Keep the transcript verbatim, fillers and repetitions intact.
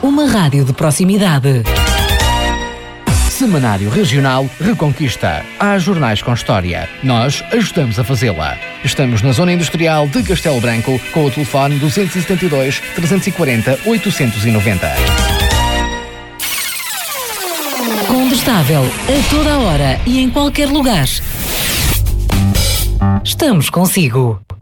uma rádio de proximidade. Semanário Regional Reconquista. Há jornais com história. Nós ajudamos a fazê-la. Estamos na Zona Industrial de Castelo Branco com o telefone dois sete dois, três quatro zero, oito nove zero. Condestável, a toda hora e em qualquer lugar. Estamos consigo.